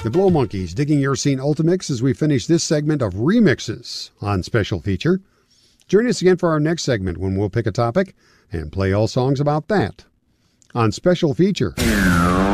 The Blow Monkeys digging your scene Ultimix as we finish this segment of remixes on Special Feature. Join us again for our next segment when we'll pick a topic and play all songs about that on Special Feature.